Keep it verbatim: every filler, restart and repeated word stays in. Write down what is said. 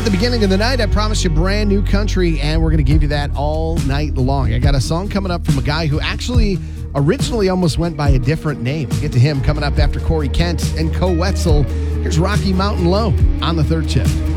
the beginning of the night, I promised you brand new country, and we're going to give you that all night long. I got a song coming up from a guy who actually originally almost went by a different name. We'll get to him coming up after Corey Kent and Co Wetzel. Here's Rocky Mountain Low on the third shift.